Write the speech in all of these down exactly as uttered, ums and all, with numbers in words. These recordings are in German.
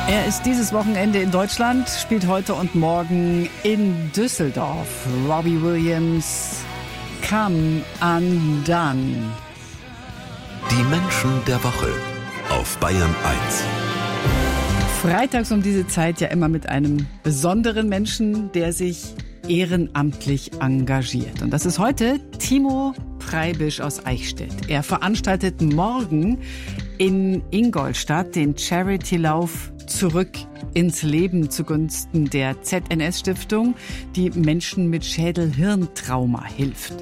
Er ist dieses Wochenende in Deutschland, spielt heute und morgen in Düsseldorf. Robbie Williams, Come Undone. Die Menschen der Woche auf Bayern eins. Freitags um diese Zeit ja immer mit einem besonderen Menschen, der sich ehrenamtlich engagiert. Und das ist heute Timo Preibisch aus Eichstätt. Er veranstaltet morgen in Ingolstadt den Charity-Lauf Zurück ins Leben zugunsten der Z N S-Stiftung, die Menschen mit Schädel-Hirntrauma hilft.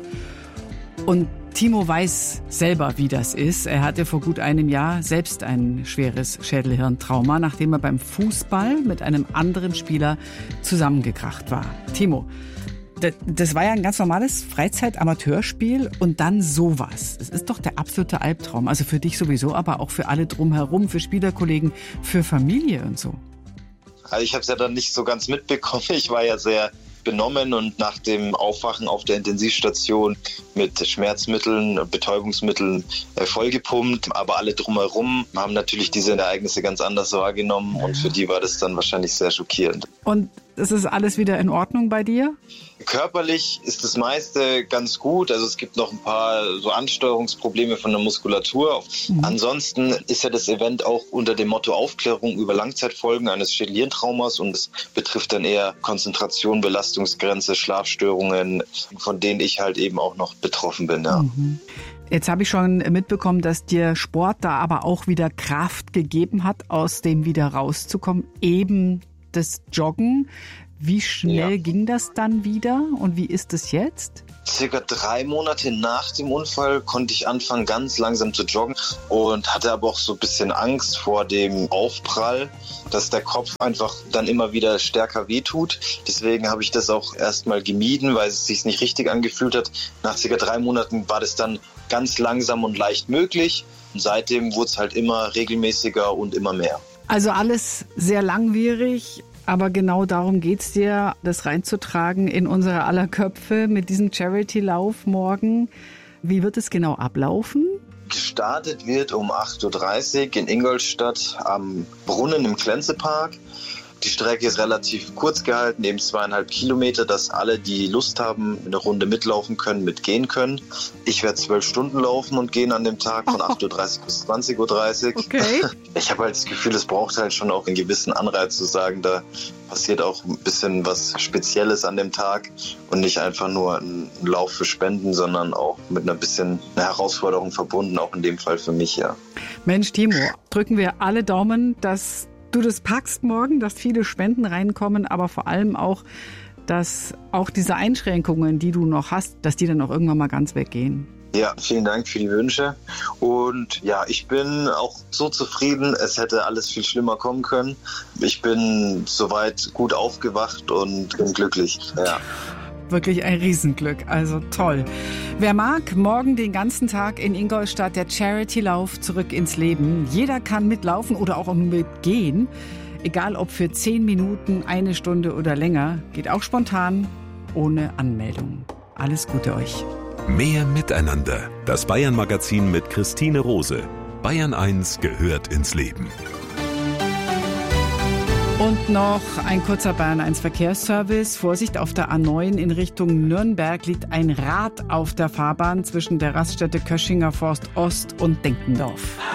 Und Timo weiß selber, wie das ist. Er hatte vor gut einem Jahr selbst ein schweres Schädel-Hirntrauma, nachdem er beim Fußball mit einem anderen Spieler zusammengekracht war. Timo, das war ja ein ganz normales Freizeit-Amateurspiel und dann sowas. Das ist doch der absolute Albtraum. Also für dich sowieso, aber auch für alle drumherum, für Spielerkollegen, für Familie und so. Also ich habe es ja dann nicht so ganz mitbekommen. Ich war ja sehr benommen und nach dem Aufwachen auf der Intensivstation mit Schmerzmitteln und Betäubungsmitteln äh, vollgepumpt. Aber alle drumherum haben natürlich diese Ereignisse ganz anders wahrgenommen und für die war das dann wahrscheinlich sehr schockierend. Und ist es alles wieder in Ordnung bei dir? Körperlich ist das meiste ganz gut. Also es gibt noch ein paar so Ansteuerungsprobleme von der Muskulatur. Mhm. Ansonsten ist ja das Event auch unter dem Motto Aufklärung über Langzeitfolgen eines Schädel-Hirntraumas und es betrifft dann eher Konzentration, Belastungsgrenze, Schlafstörungen, von denen ich halt eben auch noch betroffen bin. Ja. Mhm. Jetzt habe ich schon mitbekommen, dass dir Sport da aber auch wieder Kraft gegeben hat, aus dem wieder rauszukommen. Eben das Joggen. Wie schnell ja. ging das dann wieder und wie ist es jetzt? Circa drei Monate nach dem Unfall konnte ich anfangen, ganz langsam zu joggen und hatte aber auch so ein bisschen Angst vor dem Aufprall, dass der Kopf einfach dann immer wieder stärker wehtut. Deswegen habe ich das auch erstmal gemieden, weil es sich nicht richtig angefühlt hat. Nach circa drei Monaten war das dann ganz langsam und leicht möglich. Und seitdem wurde es halt immer regelmäßiger und immer mehr. Also alles sehr langwierig. Aber genau darum geht's dir, das reinzutragen in unsere aller Köpfe mit diesem Charity-Lauf morgen. Wie wird es genau ablaufen? Gestartet wird um acht Uhr dreißig in Ingolstadt am Brunnen im Klenze-Park. Die Strecke ist relativ kurz gehalten, eben zweieinhalb Kilometer, dass alle, die Lust haben, eine Runde mitlaufen können, mitgehen können. Ich werde zwölf Stunden laufen und gehen an dem Tag von acht Uhr dreißig bis zwanzig Uhr dreißig. Okay. Ich habe halt das Gefühl, es braucht halt schon auch einen gewissen Anreiz zu sagen, da passiert auch ein bisschen was Spezielles an dem Tag und nicht einfach nur ein Lauf für Spenden, sondern auch mit einer bisschen einer Herausforderung verbunden, auch in dem Fall für mich, ja. Mensch, Timo, drücken wir alle Daumen, dass du das packst morgen, dass viele Spenden reinkommen, aber vor allem auch, dass auch diese Einschränkungen, die du noch hast, dass die dann auch irgendwann mal ganz weggehen. Ja, vielen Dank für die Wünsche. Und ja, ich bin auch so zufrieden, es hätte alles viel schlimmer kommen können. Ich bin soweit gut aufgewacht und bin glücklich, ja. Wirklich ein Riesenglück, also toll. Wer mag, morgen den ganzen Tag in Ingolstadt der Charity-Lauf Zurück ins Leben. Jeder kann mitlaufen oder auch mitgehen. Egal ob für zehn Minuten, eine Stunde oder länger. Geht auch spontan, ohne Anmeldung. Alles Gute euch. Mehr Miteinander. Das Bayern-Magazin mit Christine Rose. Bayern eins gehört ins Leben. Und noch ein kurzer Bayern eins Verkehrsservice. Vorsicht, auf der A neun in Richtung Nürnberg liegt ein Rad auf der Fahrbahn zwischen der Raststätte Köschinger Forst Ost und Denkendorf.